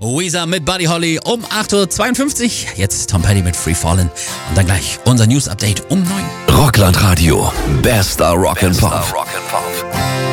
Weezer mit Buddy Holly um 8.52 Uhr. Jetzt Tom Petty mit Free Fallin'. Und dann gleich unser News-Update um 9 Uhr. Rockland Radio. Bester Rock and Pop.